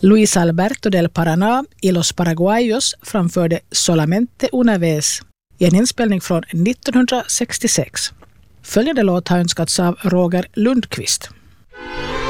Luis Alberto del Paraná y Los Paraguayos framförde Solamente una vez i en inspelning från 1966. Följande låt har önskats av Roger Lundqvist.